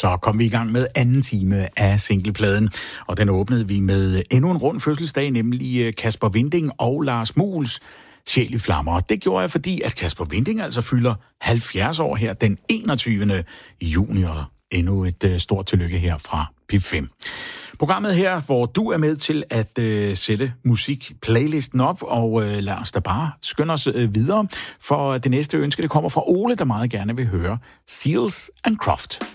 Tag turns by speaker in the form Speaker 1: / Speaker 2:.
Speaker 1: Så kom vi i gang med anden time af singlepladen, og den åbnede vi med endnu en rund fødselsdag, nemlig Kasper Winding og Lars Muhls Sjæl i flammer. Det gjorde jeg, fordi at Kasper Winding altså fylder 70 år her den 21. juni, og endnu et stort tillykke her fra P5. Programmet her, hvor du er med til at sætte musik-playlisten op, og lad os da bare skynde os videre, for det næste ønske, det kommer fra Ole, der meget gerne vil høre Seals and Croft.